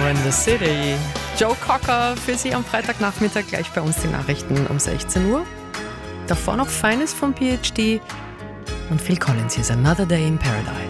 Summer in the City. Joe Cocker für Sie am Freitagnachmittag, gleich bei uns die Nachrichten um 16 Uhr. Davor noch Feines vom PhD und Phil Collins, hier ist Another Day in Paradise.